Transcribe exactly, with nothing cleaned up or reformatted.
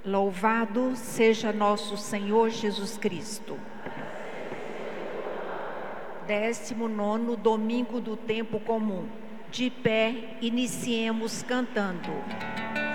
Louvado seja nosso Senhor Jesus Cristo. Décimo nono domingo do tempo comum. De pé, iniciemos cantando.